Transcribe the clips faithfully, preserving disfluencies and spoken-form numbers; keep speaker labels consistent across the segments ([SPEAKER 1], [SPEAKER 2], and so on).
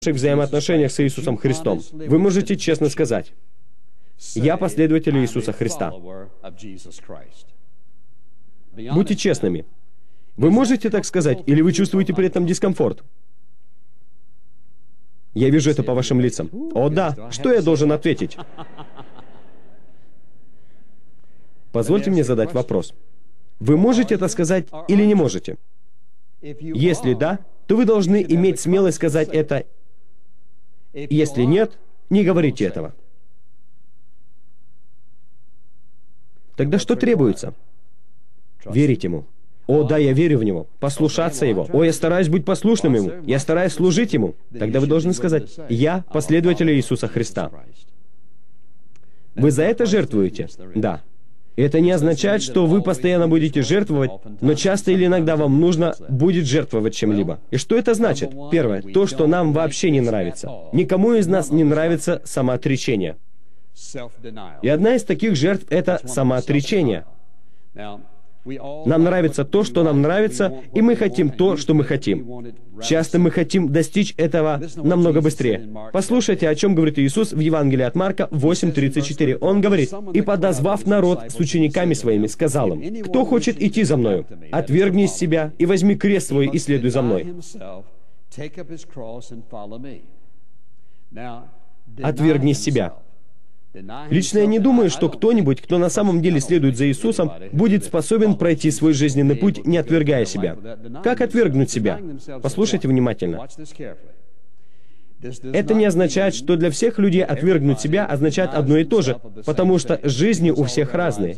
[SPEAKER 1] ваших взаимоотношениях с Иисусом Христом, вы можете честно сказать: «Я последователь Иисуса Христа». Будьте честными. Вы можете так сказать, или вы чувствуете при этом дискомфорт? Я вижу это по вашим лицам. О да, что я должен ответить? Позвольте мне задать вопрос. Вы можете это сказать или не можете? Если да, то вы должны иметь смелость сказать это. Если нет, не говорите этого. Тогда что требуется? Верить Ему. О, да, я верю в Него. Послушаться Его. О, я стараюсь быть послушным Ему. Я стараюсь служить Ему. Тогда вы должны сказать: «Я последователь Иисуса Христа». Вы за это жертвуете? Да. Это не означает, что вы постоянно будете жертвовать, но часто или иногда вам нужно будет жертвовать чем-либо. И что это значит? Первое, то, что нам вообще не нравится. Никому из нас не нравится самоотречение. И одна из таких жертв — это самоотречение. Нам нравится то, что нам нравится, и мы хотим то, что мы хотим. Часто мы хотим достичь этого намного быстрее. Послушайте, о чем говорит Иисус в Евангелии от Марка восемь тридцать четыре. Он говорит: «И, подозвав народ с учениками своими, сказал им: кто хочет идти за Мною, отвергни себя и возьми крест свой и следуй за Мной». Отвергни себя. Лично я не думаю, что кто-нибудь, кто на самом деле следует за Иисусом, будет способен пройти свой жизненный путь, не отвергая себя. Как отвергнуть себя? Послушайте внимательно. Это не означает, что для всех людей отвергнуть себя означает одно и то же, потому что жизни у всех разные.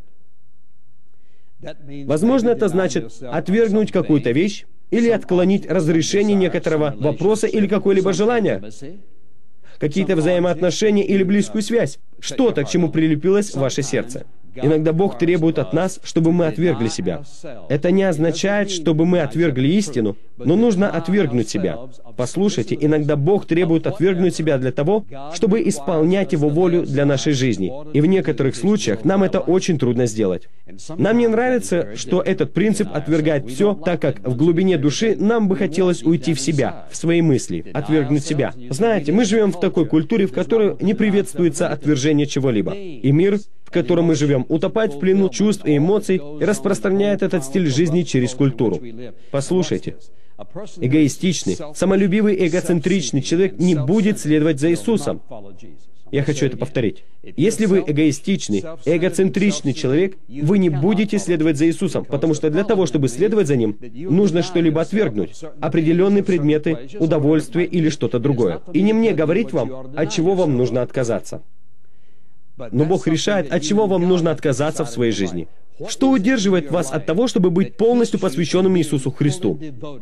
[SPEAKER 1] Возможно, это значит отвергнуть какую-то вещь или отклонить разрешение некоторого вопроса или какое-либо желание, какие-то взаимоотношения или близкую связь, что-то, к чему прилепилось ваше сердце. Иногда Бог требует от нас, чтобы мы отвергли себя. Это не означает, чтобы мы отвергли истину, но нужно отвергнуть себя. Послушайте, иногда Бог требует отвергнуть себя для того, чтобы исполнять Его волю для нашей жизни. И в некоторых случаях нам это очень трудно сделать. Нам не нравится, что этот принцип отвергает все, так как в глубине души нам бы хотелось уйти в себя, в свои мысли, отвергнуть себя. Знаете, мы живем в такой культуре, в которой не приветствуется отвержение чего-либо. И мир, в котором мы живем, утопает в плену чувств и эмоций и распространяет этот стиль жизни через культуру. Послушайте, эгоистичный, самолюбивый и эгоцентричный человек не будет следовать за Иисусом. Я хочу это повторить. Если вы эгоистичный, эгоцентричный человек, вы не будете следовать за Иисусом, потому что для того, чтобы следовать за Ним, нужно что-либо отвергнуть, определенные предметы, удовольствие или что-то другое. И не мне говорить вам, от чего вам нужно отказаться. Но Бог решает, от чего вам нужно отказаться в своей жизни. Что удерживает вас от того, чтобы быть полностью посвященным Иисусу Христу?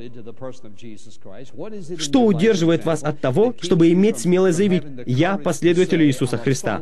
[SPEAKER 1] Что удерживает вас от того, чтобы иметь смелость заявить: «Я последователь Иисуса Христа»?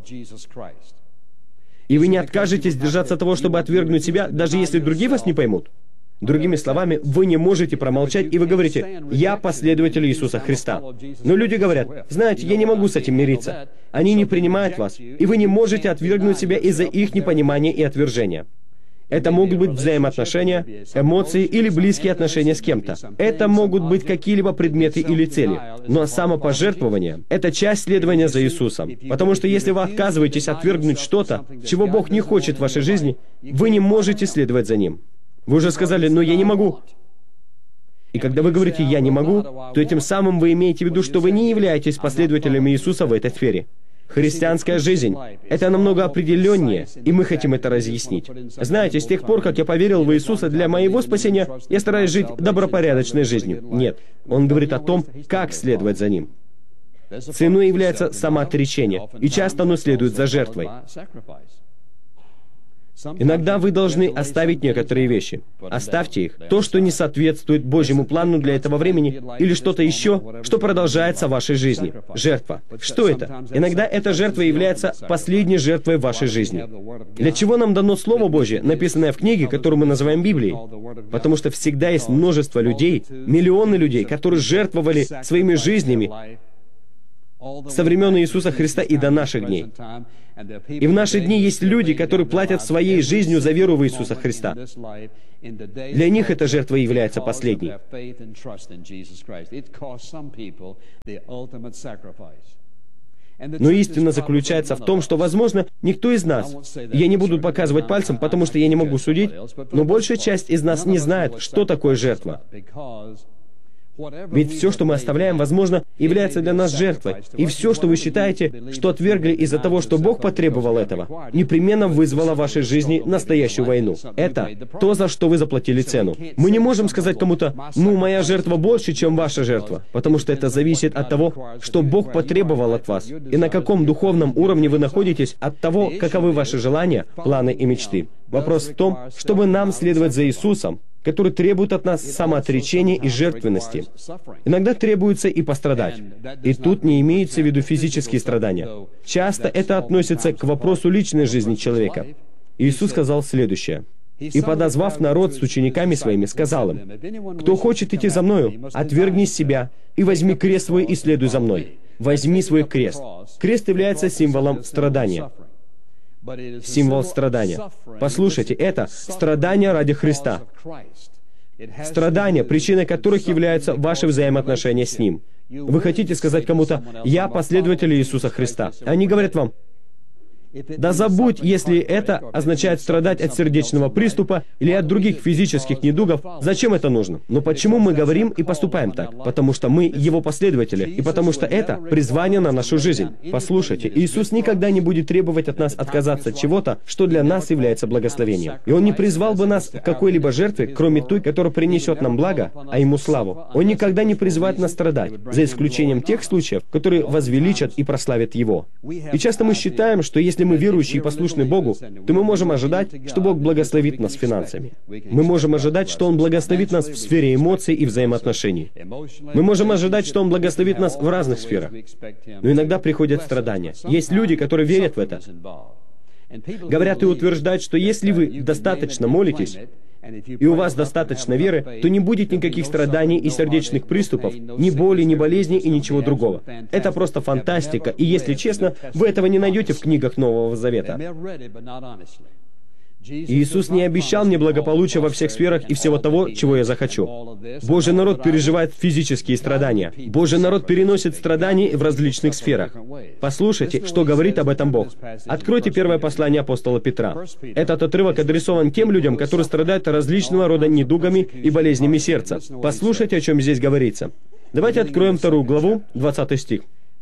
[SPEAKER 1] И вы не откажетесь держаться от того, чтобы отвергнуть себя, даже если другие вас не поймут? Другими словами, вы не можете промолчать, и вы говорите: «Я последователь Иисуса Христа». Но люди говорят: «Знаете, я не могу с этим мириться». Они не принимают вас, и вы не можете отвергнуть себя из-за их непонимания и отвержения. Это могут быть взаимоотношения, эмоции или близкие отношения с кем-то. Это могут быть какие-либо предметы или цели. Но самопожертвование — это часть следования за Иисусом. Потому что если вы отказываетесь отвергнуть что-то, чего Бог не хочет в вашей жизни, вы не можете следовать за Ним. Вы уже сказали: «Но я не могу». И когда вы говорите «я не могу», то этим самым вы имеете в виду, что вы не являетесь последователем Иисуса в этой сфере. Христианская жизнь — это намного определеннее, и мы хотим это разъяснить. Знаете, с тех пор, как я поверил в Иисуса для моего спасения, я стараюсь жить добропорядочной жизнью. Нет. Он говорит о том, как следовать за Ним. Ценой является самоотречение, и часто оно следует за жертвой. Иногда вы должны оставить некоторые вещи. Оставьте их. То, что не соответствует Божьему плану для этого времени, или что-то еще, что продолжается в вашей жизни. Жертва. Что это? Иногда эта жертва является последней жертвой в вашей жизни. Для чего нам дано Слово Божье, написанное в книге, которую мы называем Библией? Потому что всегда есть множество людей, миллионы людей, которые жертвовали своими жизнями со времен Иисуса Христа и до наших дней. И в наши дни есть люди, которые платят своей жизнью за веру в Иисуса Христа. Для них эта жертва является последней. Но истина заключается в том, что, возможно, никто из нас, я не буду показывать пальцем, потому что я не могу судить, но большая часть из нас не знает, что такое жертва. Ведь все, что мы оставляем, возможно, является для нас жертвой. И все, что вы считаете, что отвергли из-за того, что Бог потребовал этого, непременно вызвало в вашей жизни настоящую войну. Это то, за что вы заплатили цену. Мы не можем сказать кому-то, ну, моя жертва больше, чем ваша жертва, потому что это зависит от того, что Бог потребовал от вас, и на каком духовном уровне вы находитесь от того, каковы ваши желания, планы и мечты. Вопрос в том, чтобы нам следовать за Иисусом, который требует от нас самоотречения и жертвенности. Иногда требуется и пострадать. И тут не имеется в виду физические страдания. Часто это относится к вопросу личной жизни человека. Иисус сказал следующее. «И, подозвав народ с учениками своими, сказал им, кто хочет идти за Мною, отвергни себя и возьми крест свой и следуй за Мной». Возьми свой крест. Крест является символом страдания. Символ страдания. Послушайте, это страдание ради Христа. Страдания, причиной которых являются ваши взаимоотношения с Ним. Вы хотите сказать кому-то, «Я последователь Иисуса Христа». Они говорят вам, да забудь, если это означает страдать от сердечного приступа или от других физических недугов. Зачем это нужно? Но почему мы говорим и поступаем так? Потому что мы Его последователи, и потому что это призвание на нашу жизнь. Послушайте, Иисус никогда не будет требовать от нас отказаться от чего-то, что для нас является благословением. И Он не призвал бы нас к какой-либо жертве, кроме той, которая принесет нам благо, а Ему славу. Он никогда не призывает нас страдать, за исключением тех случаев, которые возвеличат и прославят Его. И часто мы считаем, что если мы верующие и послушны Богу, то мы можем ожидать, что Бог благословит нас финансами. Мы можем ожидать, что Он благословит нас в сфере эмоций и взаимоотношений. Мы можем ожидать, что Он благословит нас в разных сферах. Но иногда приходят страдания. Есть люди, которые верят в это. Говорят и утверждают, что если вы достаточно молитесь, и у вас достаточно веры, то не будет никаких страданий и сердечных приступов, ни боли, ни болезней и ничего другого. Это просто фантастика, и, если честно, вы этого не найдете в книгах Нового Завета. Иисус не обещал мне благополучия во всех сферах и всего того, чего я захочу. Божий народ переживает физические страдания. Божий народ переносит страдания в различных сферах. Послушайте, что говорит об этом Бог. Откройте первое послание апостола Петра. Этот отрывок адресован тем людям, которые страдают различного рода недугами и болезнями сердца. Послушайте, о чем здесь говорится. Давайте откроем вторую главу, двадцатый стих.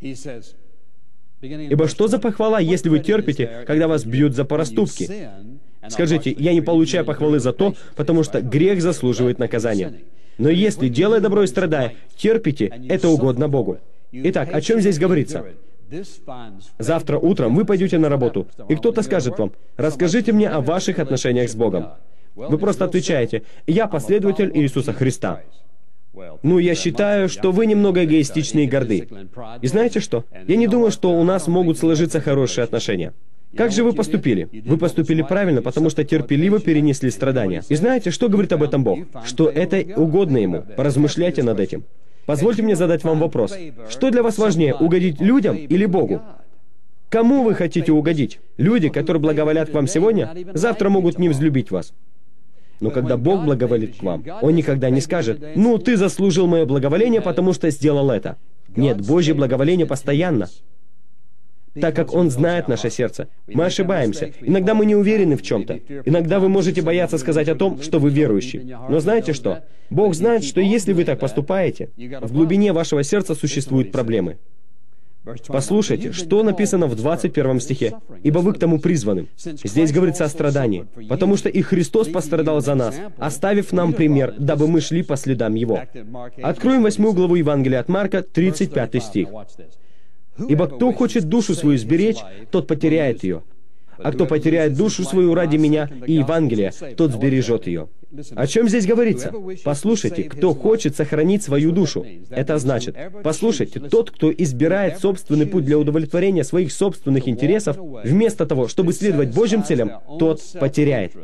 [SPEAKER 1] «Ибо что за похвала, если вы терпите, когда вас бьют за проступки? Скажите, я не получаю похвалы за то, потому что грех заслуживает наказания. Но если, делая добро и страдая, терпите, это угодно Богу». Итак, о чем здесь говорится? Завтра утром вы пойдете на работу, и кто-то скажет вам, «Расскажите мне о ваших отношениях с Богом». Вы просто отвечаете, «Я последователь Иисуса Христа». Ну, я считаю, что вы немного эгоистичны и горды. И знаете что? Я не думаю, что у нас могут сложиться хорошие отношения. Как же вы поступили? Вы поступили правильно, потому что терпеливо перенесли страдания. И знаете, что говорит об этом Бог? Что это угодно Ему. Поразмышляйте над этим. Позвольте мне задать вам вопрос. Что для вас важнее, угодить людям или Богу? Кому вы хотите угодить? Люди, которые благоволят к вам сегодня, завтра могут не взлюбить вас. Но когда Бог благоволит к вам, Он никогда не скажет, «Ну, ты заслужил мое благоволение, потому что сделал это». Нет, Божье благоволение постоянно. Так как Он знает наше сердце. Мы ошибаемся. Иногда мы не уверены в чем-то. Иногда вы можете бояться сказать о том, что вы верующий. Но знаете что? Бог знает, что если вы так поступаете, в глубине вашего сердца существуют проблемы. Послушайте, что написано в двадцать первом стихе. «Ибо вы к тому призваны». Здесь говорится о страдании, потому что и Христос пострадал за нас, оставив нам пример, дабы мы шли по следам Его. Откроем восьмую главу Евангелия от Марка, тридцать пятый стих. «Ибо кто хочет душу свою сберечь, тот потеряет ее. А кто потеряет душу свою ради Меня и Евангелия, тот сбережет ее». О чем здесь говорится? Послушайте, кто хочет сохранить свою душу. Это значит, послушайте, тот, кто избирает собственный путь для удовлетворения своих собственных интересов, вместо того, чтобы следовать Божьим целям, тот потеряет.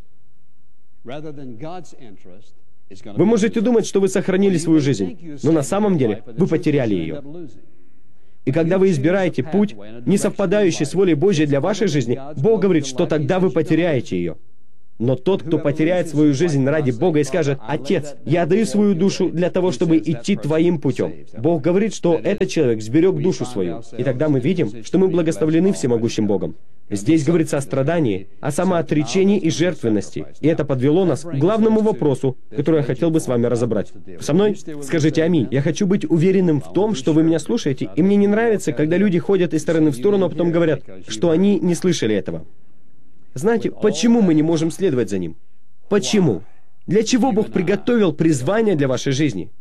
[SPEAKER 1] Вы можете думать, что вы сохранили свою жизнь, но на самом деле вы потеряли ее. И когда вы избираете путь, не совпадающий с волей Божьей для вашей жизни, Бог говорит, что тогда вы потеряете ее. Но тот, кто потеряет свою жизнь ради Бога и скажет: «Отец, я даю свою душу для того, чтобы идти Твоим путем», Бог говорит, что этот человек сберег душу свою. И тогда мы видим, что мы благословлены всемогущим Богом. Здесь говорится о страдании, о самоотречении и жертвенности. И это подвело нас к главному вопросу, который я хотел бы с вами разобрать. Со мной? Скажите аминь. Я хочу быть уверенным в том, что вы меня слушаете, и мне не нравится, когда люди ходят из стороны в сторону, а потом говорят, что они не слышали этого. Знаете, почему мы не можем следовать за Ним? Почему? Для чего Бог приготовил призвание для вашей жизни?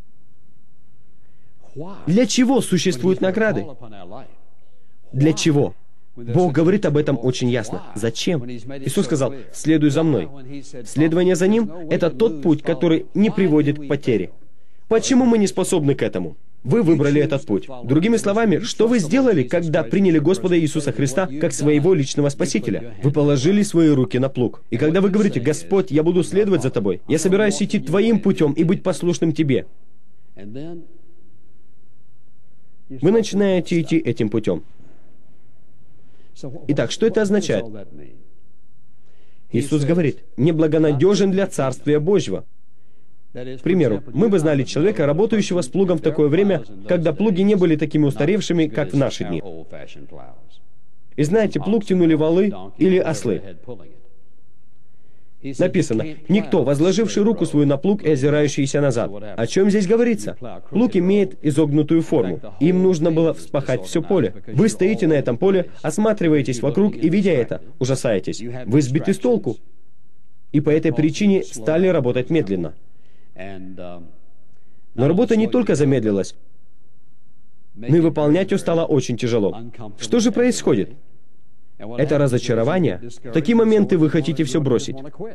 [SPEAKER 1] Для чего существуют награды? Для чего? Бог говорит об этом очень ясно. Зачем? Иисус сказал: «Следуй за Мной». Следование за Ним — это тот путь, который не приводит к потере. Почему мы не способны к этому? Вы выбрали этот путь. Другими словами, что вы сделали, когда приняли Господа Иисуса Христа как своего личного Спасителя? Вы положили свои руки на плуг. И когда вы говорите: «Господь, я буду следовать за Тобой, я собираюсь идти Твоим путем и быть послушным Тебе», вы начинаете идти этим путем. Итак, что это означает? Иисус говорит: «Неблагонадежен для Царствия Божьего». К примеру, мы бы знали человека, работающего с плугом в такое время, когда плуги не были такими устаревшими, как в наши дни. И знаете, плуг тянули валы или ослы. Написано: «Никто, возложивший руку свою на плуг и озирающийся назад». О чем здесь говорится? Плуг имеет изогнутую форму. Им нужно было вспахать все поле. Вы стоите на этом поле, осматриваетесь вокруг и, видя это, ужасаетесь. Вы сбиты с толку. И по этой причине стали работать медленно. Но работа не только замедлилась, но и выполнять ее стало очень тяжело. Что же происходит? Это разочарование. В такие моменты вы хотите все бросить.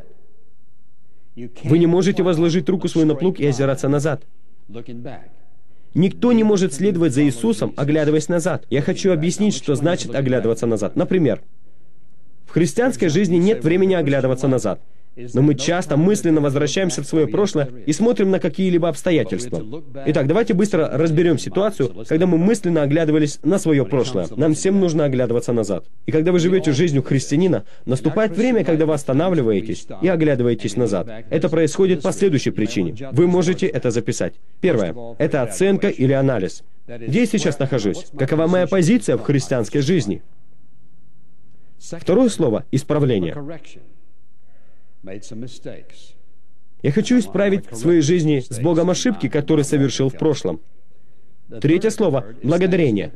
[SPEAKER 1] Вы не можете возложить руку свою на плуг и озираться назад. Никто не может следовать за Иисусом, оглядываясь назад. Я хочу объяснить, что значит оглядываться назад. Например, в христианской жизни нет времени оглядываться назад. Но мы часто мысленно возвращаемся в свое прошлое и смотрим на какие-либо обстоятельства. Итак, давайте быстро разберем ситуацию, когда мы мысленно оглядывались на свое прошлое. Нам всем нужно оглядываться назад. И когда вы живете жизнью христианина, наступает время, когда вы останавливаетесь и оглядываетесь назад. Это происходит по следующей причине. Вы можете это записать. Первое — это оценка или анализ. Где я сейчас нахожусь? Какова моя позиция в христианской жизни? Второе слово — исправление. Я хочу исправить в своей жизни с Богом ошибки, которые совершил в прошлом. Третье слово — благодарение.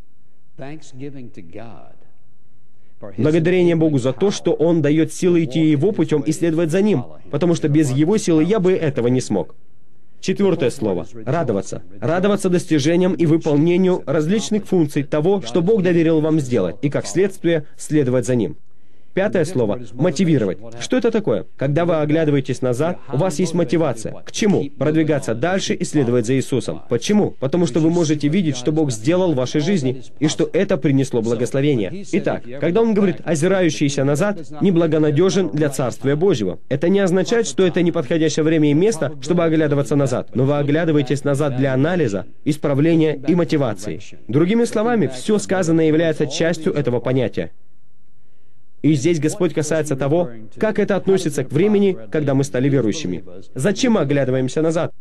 [SPEAKER 1] Благодарение Богу за то, что Он дает силы идти Его путем и следовать за Ним, потому что без Его силы я бы этого не смог. Четвертое слово — радоваться. Радоваться достижениям и выполнению различных функций того, что Бог доверил вам сделать, и как следствие следовать за Ним. Пятое слово — мотивировать. Что это такое? Когда вы оглядываетесь назад, у вас есть мотивация. К чему? Продвигаться дальше и следовать за Иисусом. Почему? Потому что вы можете видеть, что Бог сделал в вашей жизни, и что это принесло благословение. Итак, когда Он говорит «озирающийся назад», неблагонадежен для Царствия Божьего. Это не означает, что это неподходящее время и место, чтобы оглядываться назад. Но вы оглядываетесь назад для анализа, исправления и мотивации. Другими словами, все сказанное является частью этого понятия. И здесь Господь касается того, как это относится к времени, когда мы стали верующими. Зачем мы оглядываемся назад?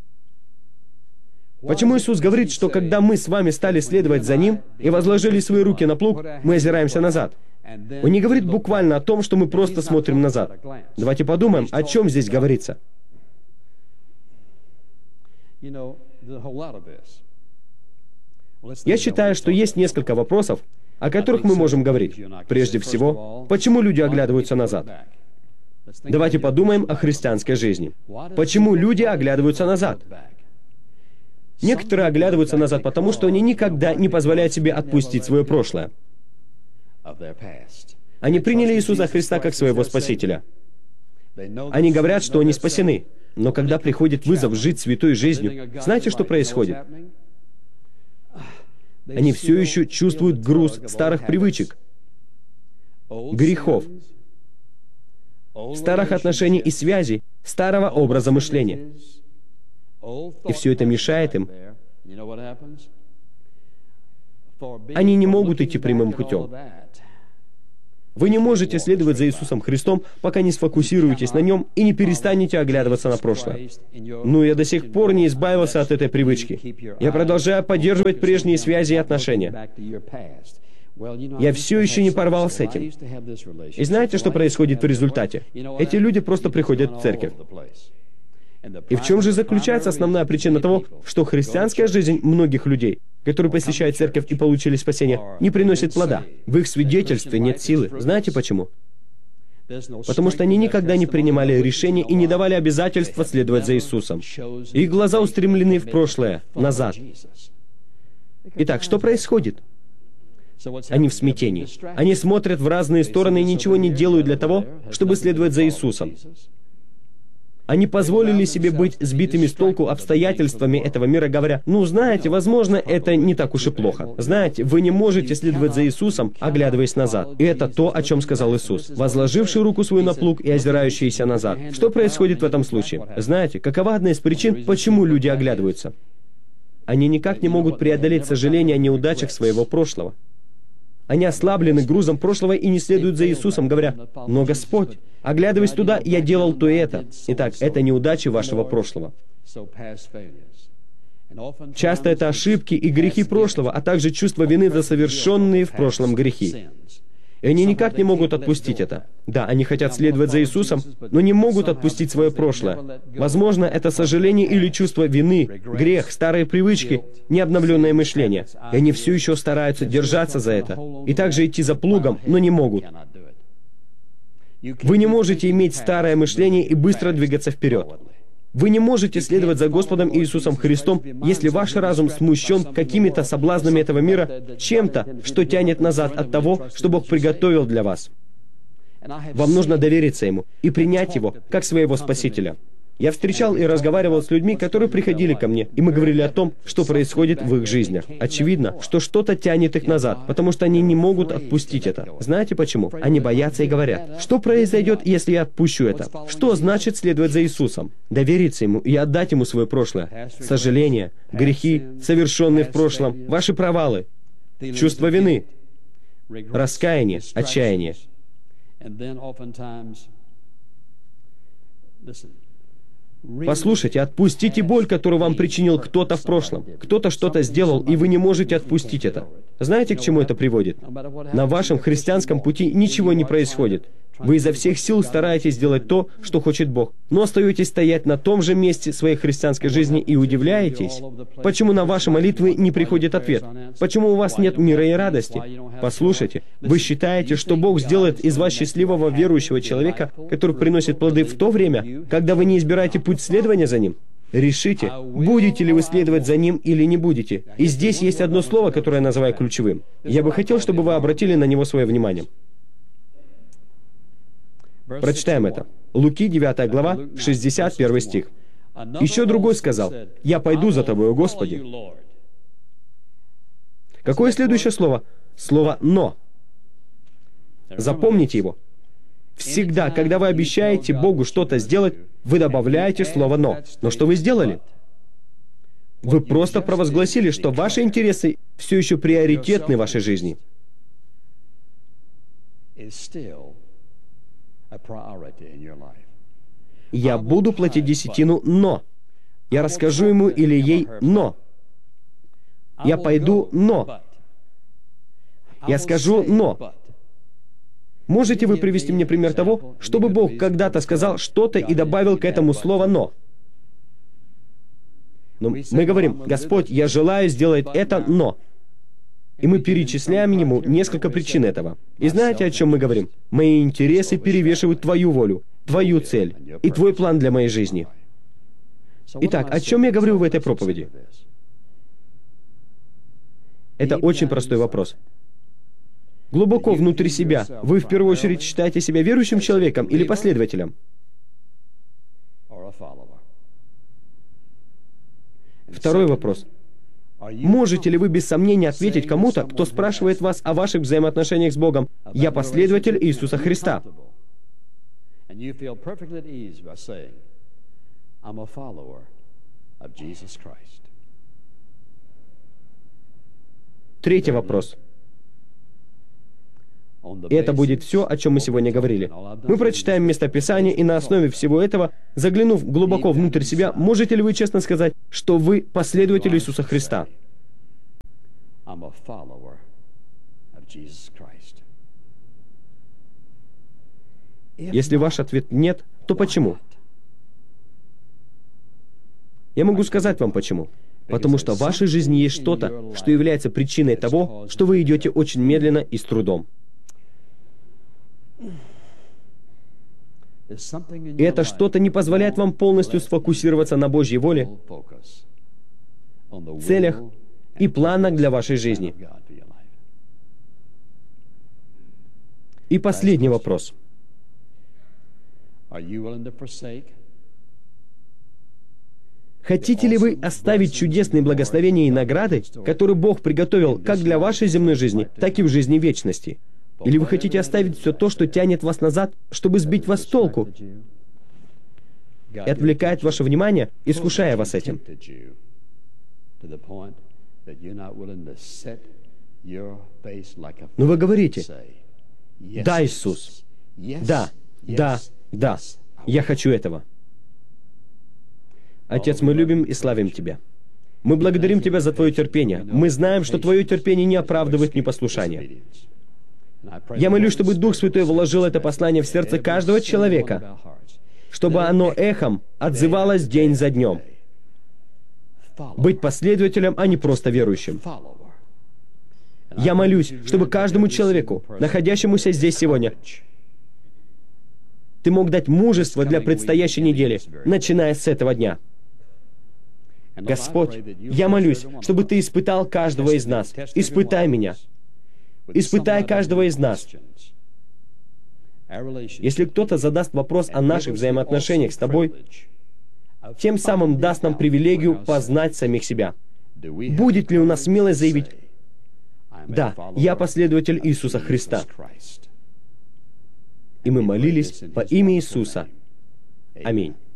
[SPEAKER 1] Почему Иисус говорит, что когда мы с вами стали следовать за Ним и возложили свои руки на плуг, мы озираемся назад? Он не говорит буквально о том, что мы просто смотрим назад. Давайте подумаем, о чем здесь говорится. Я считаю, что есть несколько вопросов, о которых мы можем говорить. Прежде всего, почему люди оглядываются назад? Давайте подумаем о христианской жизни. Почему люди оглядываются назад? Некоторые оглядываются назад потому, что они никогда не позволяют себе отпустить свое прошлое. Они приняли Иисуса Христа как своего Спасителя. Они говорят, что они спасены. Но когда приходит вызов жить святой жизнью, знаете, что происходит? Они все еще чувствуют груз старых привычек, грехов, старых отношений и связей, старого образа мышления. И все это мешает им Они не могут идти прямым путем. Вы не можете следовать за Иисусом Христом, пока не сфокусируетесь на Нем и не перестанете оглядываться на прошлое. Ну, я до сих пор не избавился от этой привычки. Я продолжаю поддерживать прежние связи и отношения. Я все еще не порвал с этим. И знаете, что происходит в результате? Эти люди просто приходят в церковь. И в чем же заключается основная причина того, что христианская жизнь многих людей, которые посещают церковь и получили спасение, не приносит плода? В их свидетельстве нет силы. Знаете почему? Потому что они никогда не принимали решения и не давали обязательства следовать за Иисусом. Их глаза устремлены в прошлое, назад. Итак, что происходит? Они в смятении. Они смотрят в разные стороны и ничего не делают для того, чтобы следовать за Иисусом. Они позволили себе быть сбитыми с толку обстоятельствами этого мира, говоря, ну, знаете, возможно, это не так уж и плохо. Знаете, вы не можете следовать за Иисусом, оглядываясь назад. И это то, о чем сказал Иисус. Возложивший руку свою на плуг и озирающийся назад. Что происходит в этом случае? Знаете, какова одна из причин, почему люди оглядываются? Они никак не могут преодолеть сожаление о неудачах своего прошлого. Они ослаблены грузом прошлого и не следуют за Иисусом, говоря, «Но, Господь, оглядываясь туда, я делал то и это». Итак, это неудачи вашего прошлого. Часто это ошибки и грехи прошлого, а также чувство вины за совершенные в прошлом грехи. И они никак не могут отпустить это. Да, они хотят следовать за Иисусом, но не могут отпустить свое прошлое. Возможно, это сожаление или чувство вины, грех, старые привычки, необновленное мышление. И они все еще стараются держаться за это. И также идти за плугом, но не могут. Вы не можете иметь старое мышление и быстро двигаться вперед. Вы не можете следовать за Господом Иисусом Христом, если ваш разум смущен какими-то соблазнами этого мира, чем-то, что тянет назад от того, что Бог приготовил для вас. Вам нужно довериться Ему и принять Его как своего Спасителя. Я встречал и разговаривал с людьми, которые приходили ко мне, и мы говорили о том, что происходит в их жизнях. Очевидно, что что-то тянет их назад, потому что они не могут отпустить это. Знаете почему? Они боятся и говорят, что произойдет, если я отпущу это? Что значит следовать за Иисусом? Довериться Ему и отдать Ему свое прошлое. Сожаления, грехи, совершенные в прошлом, ваши провалы, чувство вины, раскаяние, отчаяние. Послушайте, отпустите боль, которую вам причинил кто-то в прошлом. Кто-то что-то сделал, и вы не можете отпустить это. Знаете, к чему это приводит? На вашем христианском пути ничего не происходит. Вы изо всех сил стараетесь сделать то, что хочет Бог, но остаетесь стоять на том же месте своей христианской жизни и удивляетесь, почему на ваши молитвы не приходит ответ, почему у вас нет мира и радости. Послушайте, вы считаете, что Бог сделает из вас счастливого верующего человека, который приносит плоды в то время, когда вы не избираете путь следования за Ним? Решите, будете ли вы следовать за Ним или не будете. И здесь есть одно слово, которое я называю ключевым. Я бы хотел, чтобы вы обратили на него свое внимание. Прочитаем это. Луки, девятая глава, шестьдесят первый стих. «Еще другой сказал, «Я пойду за Тобою, Господи». Какое следующее слово? Слово «но». Запомните его. Всегда, когда вы обещаете Богу что-то сделать, вы добавляете слово «но». Но что вы сделали? Вы просто провозгласили, что ваши интересы все еще приоритетны в вашей жизни. Я буду платить десятину, но. Я расскажу ему или ей, но. Я пойду, но. Я скажу, но. Можете вы привести мне пример того, чтобы Бог когда-то сказал что-то и добавил к этому слово «но»? Но мы говорим, «Господь, я желаю сделать это, но». И мы перечисляем Ему несколько причин этого. И знаете, о чем мы говорим? Мои интересы перевешивают Твою волю, Твою цель и Твой план для моей жизни. Итак, о чем я говорю в этой проповеди? Это очень простой вопрос. Глубоко внутри себя вы в первую очередь считаете себя верующим человеком или последователем? Второй вопрос. Можете ли вы без сомнения ответить кому-то, кто спрашивает вас о ваших взаимоотношениях с Богом, «Я последователь Иисуса Христа»? Третий вопрос. И это будет все, о чем мы сегодня говорили. Мы прочитаем местописание, и на основе всего этого, заглянув глубоко внутрь себя, можете ли вы честно сказать, что вы последователь Иисуса Христа? Если ваш ответ «нет», то почему? Я могу сказать вам почему. Потому что в вашей жизни есть что-то, что является причиной того, что вы идете очень медленно и с трудом. И это что-то не позволяет вам полностью сфокусироваться на Божьей воле, целях и планах для вашей жизни. И последний вопрос. Хотите ли вы оставить чудесные благословения и награды, которые Бог приготовил как для вашей земной жизни, так и в жизни вечности? Или вы хотите оставить все то, что тянет вас назад, чтобы сбить вас с толку и отвлекает ваше внимание, искушая вас этим? Но вы говорите: «Да, Иисус, да, да, да, я хочу этого». Отец, мы любим и славим Тебя. Мы благодарим Тебя за Твое терпение. Мы знаем, что Твое терпение не оправдывает непослушание. Я молюсь, чтобы Дух Святой вложил это послание в сердце каждого человека, чтобы оно эхом отзывалось день за днем. Быть последователем, а не просто верующим. Я молюсь, чтобы каждому человеку, находящемуся здесь сегодня, Ты мог дать мужество для предстоящей недели, начиная с этого дня. Господь, я молюсь, чтобы Ты испытал каждого из нас. Испытай меня. Испытай каждого из нас. Если кто-то задаст вопрос о наших взаимоотношениях с Тобой, тем самым даст нам привилегию познать самих себя. Будет ли у нас смелость заявить: «Да, я последователь Иисуса Христа». И мы молились во имя Иисуса. Аминь.